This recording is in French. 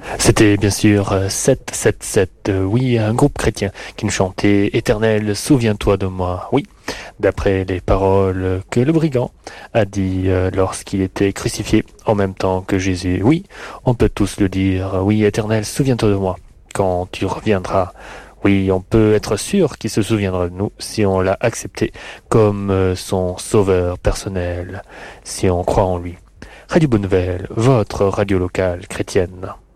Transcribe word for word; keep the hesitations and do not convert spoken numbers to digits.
C'était bien sûr euh, sept sept sept, euh, oui, un groupe chrétien qui nous chantait Éternel, souviens-toi de moi. Oui, d'après les paroles que le brigand a dit euh, lorsqu'il était crucifié en même temps que Jésus. Oui, on peut tous le dire. Oui, Éternel, souviens-toi de moi quand tu reviendras. Oui, on peut être sûr qu'il se souviendra de nous si on l'a accepté comme euh, son sauveur personnel, si on croit en lui. Radio Bonne Nouvelle, votre radio locale chrétienne.